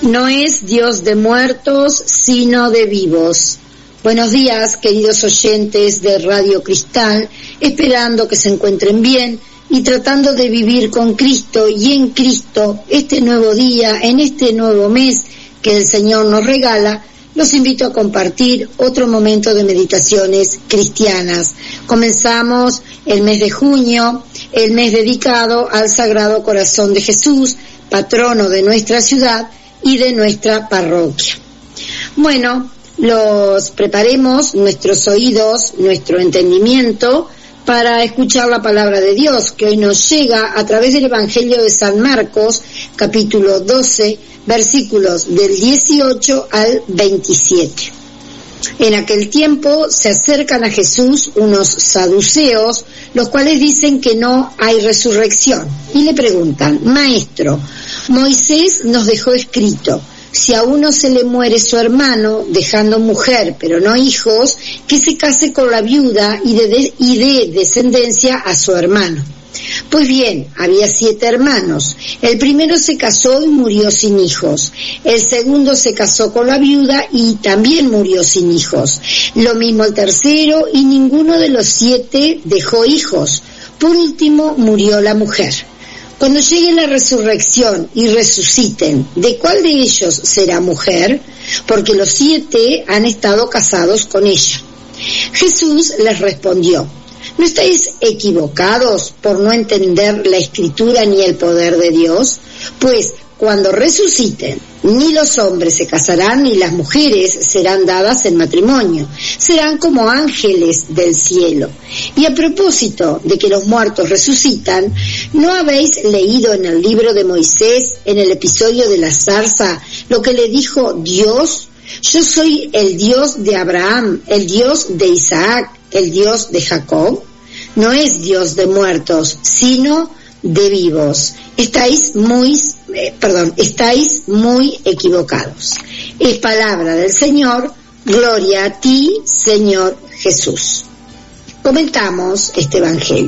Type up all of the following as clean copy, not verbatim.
No es Dios de muertos, sino de vivos. Buenos días, queridos oyentes de Radio Cristal, esperando que se encuentren bien y tratando de vivir con Cristo y en Cristo este nuevo día, en este nuevo mes que el Señor nos regala. Los invito a compartir otro momento de meditaciones cristianas. Comenzamos el mes de junio, el mes dedicado al Sagrado Corazón de Jesús, patrono de nuestra ciudad y de nuestra parroquia. Bueno, preparemos nuestros oídos, nuestro entendimiento para escuchar la palabra de Dios que hoy nos llega a través del Evangelio de San Marcos, capítulo 12, versículos del 18 al 27. En aquel tiempo se acercan a Jesús unos saduceos, los cuales dicen que no hay resurrección, y le preguntan: Maestro, Moisés nos dejó escrito, si a uno se le muere su hermano, dejando mujer pero no hijos, que se case con la viuda y dé descendencia a su hermano. Pues bien, había 7 hermanos. El primero se casó y murió sin hijos. El segundo se casó con la viuda y también murió sin hijos. Lo mismo el tercero, y ninguno de los 7 dejó hijos. Por último, murió la mujer. Cuando llegue la resurrección y resuciten, ¿de cuál de ellos será mujer? Porque los 7 han estado casados con ella. Jesús les respondió: ¿No estáis equivocados por no entender la Escritura ni el poder de Dios? Pues cuando resuciten, ni los hombres se casarán ni las mujeres serán dadas en matrimonio, serán como ángeles del cielo. Y a propósito de que los muertos resucitan, ¿no habéis leído en el libro de Moisés, en el episodio de la zarza, lo que le dijo Dios? Yo soy el Dios de Abraham, el Dios de Isaac, el Dios de Jacob. No es Dios de muertos, sino de vivos. Estáis muy equivocados. Es palabra del Señor. Gloria a ti, Señor Jesús. Comentamos este Evangelio.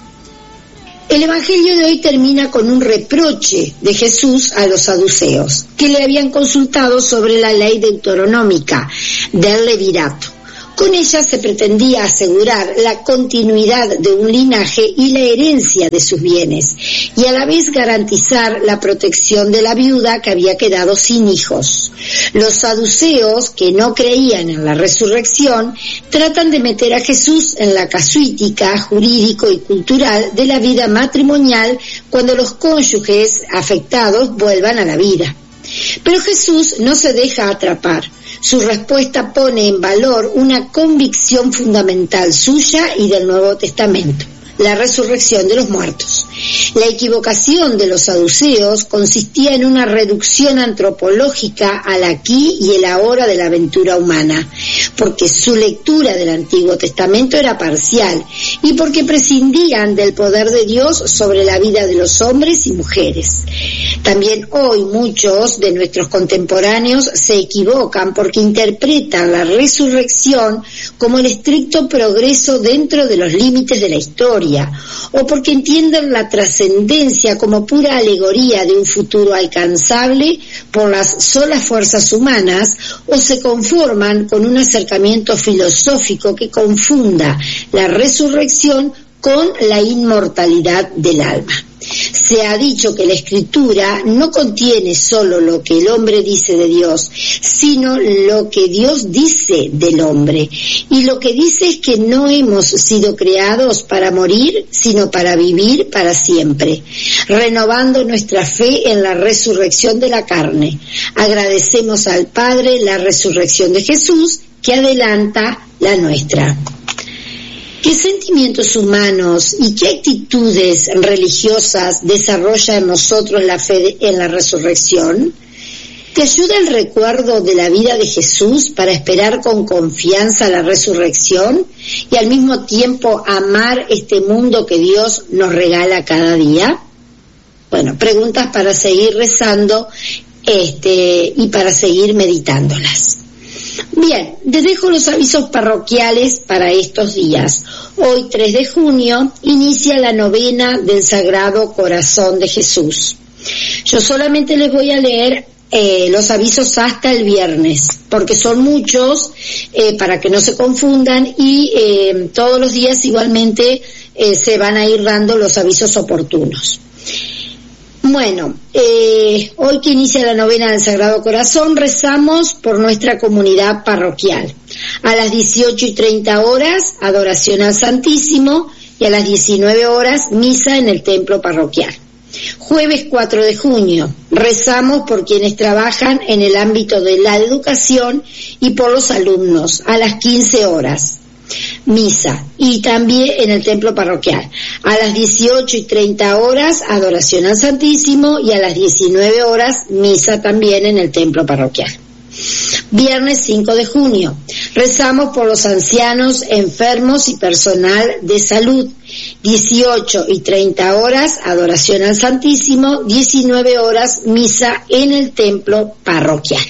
El Evangelio de hoy termina con un reproche de Jesús a los saduceos, que le habían consultado sobre la ley deuteronómica del levirato. Con ella se pretendía asegurar la continuidad de un linaje y la herencia de sus bienes, y a la vez garantizar la protección de la viuda que había quedado sin hijos. Los saduceos, que no creían en la resurrección, tratan de meter a Jesús en la casuística jurídico y cultural de la vida matrimonial cuando los cónyuges afectados vuelvan a la vida. Pero Jesús no se deja atrapar. Su respuesta pone en valor una convicción fundamental suya y del Nuevo Testamento: la resurrección de los muertos. La equivocación de los saduceos consistía en una reducción antropológica al aquí y el ahora de la aventura humana, porque su lectura del Antiguo Testamento era parcial y porque prescindían del poder de Dios sobre la vida de los hombres y mujeres. También hoy muchos de nuestros contemporáneos se equivocan porque interpretan la resurrección como el estricto progreso dentro de los límites de la historia, o porque entienden la trascendencia como pura alegoría de un futuro alcanzable por las solas fuerzas humanas, o se conforman con un acercamiento filosófico que confunda la resurrección con la inmortalidad del alma. Se ha dicho que la Escritura no contiene solo lo que el hombre dice de Dios, sino lo que Dios dice del hombre. Y lo que dice es que no hemos sido creados para morir, sino para vivir para siempre, renovando nuestra fe en la resurrección de la carne. Agradecemos al Padre la resurrección de Jesús, que adelanta la nuestra. ¿Qué sentimientos humanos y qué actitudes religiosas desarrolla en nosotros la fe en la resurrección? ¿Te ayuda el recuerdo de la vida de Jesús para esperar con confianza la resurrección y al mismo tiempo amar este mundo que Dios nos regala cada día? Bueno, preguntas para seguir rezando y para seguir meditándolas. Bien, les dejo los avisos parroquiales para estos días. Hoy, 3 de junio, inicia la novena del Sagrado Corazón de Jesús. Yo solamente les voy a leer los avisos hasta el viernes, porque son muchos, para que no se confundan, y todos los días igualmente se van a ir dando los avisos oportunos. Bueno, hoy que inicia la novena del Sagrado Corazón, rezamos por nuestra comunidad parroquial. A las 18:30 adoración al Santísimo, y a las 19 horas misa en el templo parroquial. Jueves 4 de junio, rezamos por quienes trabajan en el ámbito de la educación y por los alumnos, a las 15 horas. Misa, y también en el templo parroquial. A las 18:30 adoración al Santísimo, y a las 19 horas misa también en el templo parroquial. Viernes 5 de junio, rezamos por los ancianos, enfermos y personal de salud. 18:30 adoración al Santísimo, 19 horas misa en el templo parroquial.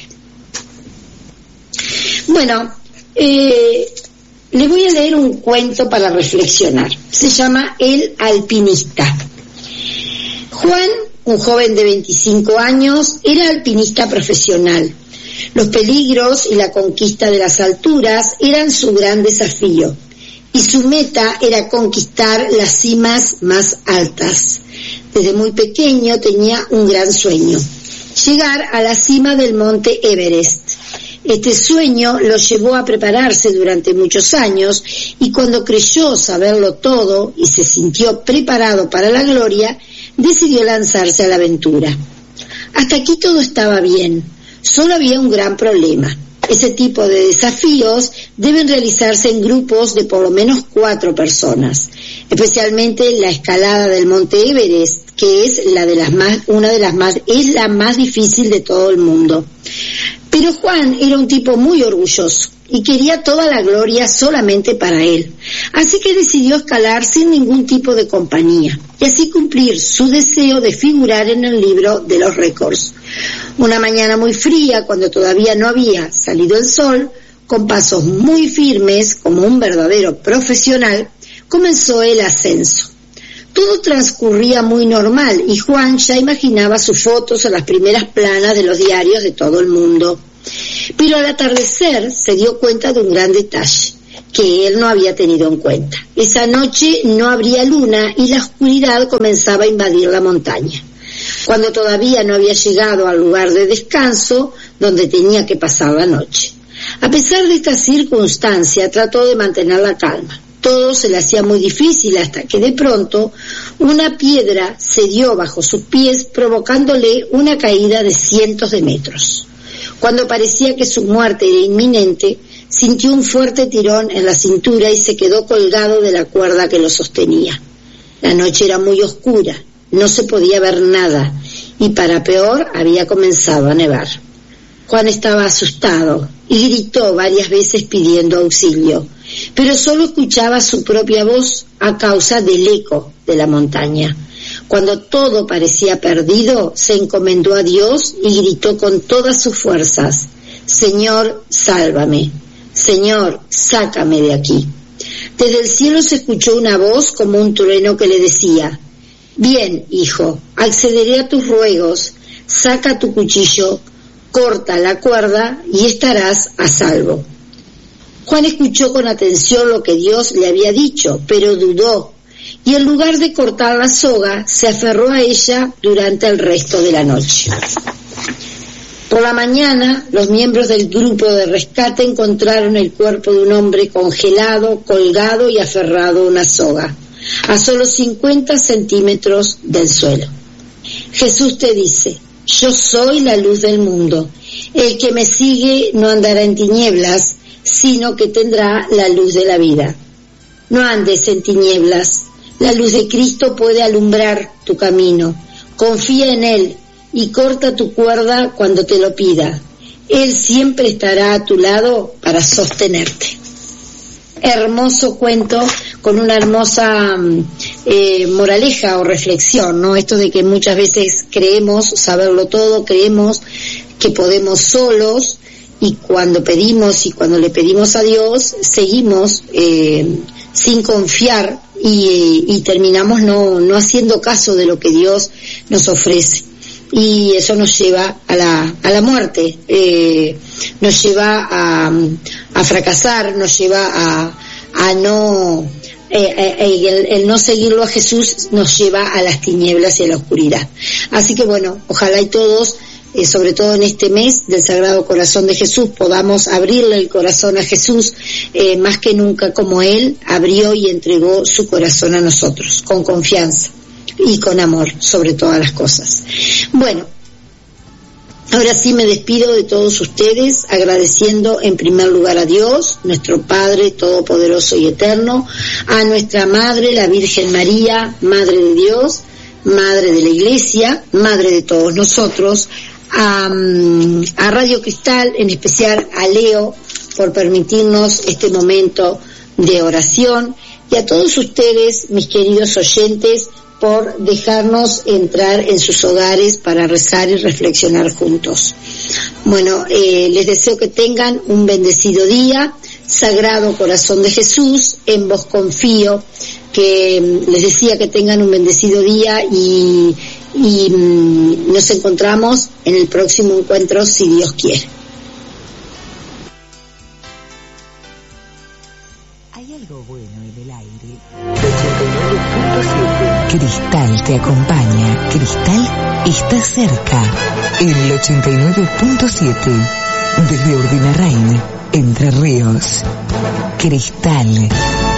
Bueno, le voy a leer un cuento para reflexionar. Se llama El alpinista. Juan, un joven de 25 años, era alpinista profesional. Los peligros y la conquista de las alturas eran su gran desafío, y su meta era conquistar las cimas más altas. Desde muy pequeño tenía un gran sueño: llegar a la cima del monte Everest. Este sueño lo llevó a prepararse durante muchos años, y cuando creyó saberlo todo y se sintió preparado para la gloria, decidió lanzarse a la aventura. Hasta aquí todo estaba bien, solo había un gran problema. Ese tipo de desafíos deben realizarse en grupos de por lo menos 4 personas, especialmente la escalada del monte Everest, que es la más difícil de todo el mundo. Pero Juan era un tipo muy orgulloso y quería toda la gloria solamente para él. Así que decidió escalar sin ningún tipo de compañía y así cumplir su deseo de figurar en el libro de los récords. Una mañana muy fría, cuando todavía no había salido el sol, con pasos muy firmes como un verdadero profesional, comenzó el ascenso. Todo transcurría muy normal y Juan ya imaginaba sus fotos en las primeras planas de los diarios de todo el mundo. Pero al atardecer se dio cuenta de un gran detalle que él no había tenido en cuenta. Esa noche no habría luna y la oscuridad comenzaba a invadir la montaña. Cuando todavía no había llegado al lugar de descanso donde tenía que pasar la noche. A pesar de esta circunstancia, trató de mantener la calma. Todo se le hacía muy difícil hasta que de pronto una piedra cedió bajo sus pies, provocándole una caída de cientos de metros. Cuando parecía que su muerte era inminente, sintió un fuerte tirón en la cintura y se quedó colgado de la cuerda que lo sostenía. La noche era muy oscura, no se podía ver nada y para peor había comenzado a nevar. Juan estaba asustado y gritó varias veces pidiendo auxilio, pero solo escuchaba su propia voz a causa del eco de la montaña. Cuando todo parecía perdido, se encomendó a Dios y gritó con todas sus fuerzas: Señor, sálvame. Señor, sácame de aquí. Desde el cielo se escuchó una voz como un trueno que le decía: Bien, hijo, accederé a tus ruegos, saca tu cuchillo, corta la cuerda y estarás a salvo. Juan escuchó con atención lo que Dios le había dicho, pero dudó, y en lugar de cortar la soga, se aferró a ella durante el resto de la noche. Por la mañana, los miembros del grupo de rescate encontraron el cuerpo de un hombre congelado, colgado y aferrado a una soga, a solo 50 centímetros del suelo. Jesús te dice: yo soy la luz del mundo. El que me sigue no andará en tinieblas, sino que tendrá la luz de la vida. No andes en tinieblas. La luz de Cristo puede alumbrar tu camino. Confía en Él y corta tu cuerda cuando te lo pida. Él siempre estará a tu lado para sostenerte. Hermoso cuento con una hermosa moraleja o reflexión, ¿no? Esto de que muchas veces creemos saberlo todo, creemos que podemos solos, y cuando pedimos y cuando le pedimos a Dios seguimos sin confiar y terminamos no haciendo caso de lo que Dios nos ofrece. y eso nos lleva a la muerte, nos lleva a fracasar, nos lleva a no, el no seguirlo a Jesús nos lleva a las tinieblas y a la oscuridad. Así que bueno, ojalá y todos, sobre todo en este mes del Sagrado Corazón de Jesús, podamos abrirle el corazón a Jesús, más que nunca como Él abrió y entregó su corazón a nosotros, con confianza y con amor sobre todas las cosas. Bueno, ahora sí me despido de todos ustedes, agradeciendo en primer lugar a Dios, nuestro Padre Todopoderoso y Eterno, a nuestra Madre, la Virgen María, Madre de Dios, Madre de la Iglesia, Madre de todos nosotros, a Radio Cristal, en especial a Leo, por permitirnos este momento de oración, y a todos ustedes, mis queridos oyentes, por dejarnos entrar en sus hogares para rezar y reflexionar juntos. Bueno, les deseo que tengan un bendecido día. Sagrado Corazón de Jesús, en vos confío, que les decía que tengan un bendecido día y nos encontramos en el próximo encuentro, si Dios quiere. Hay algo bueno en el aire. 89.7. Cristal te acompaña. Cristal está cerca. En el 89.7. Desde Urdinarrain, Entre Ríos. Cristal.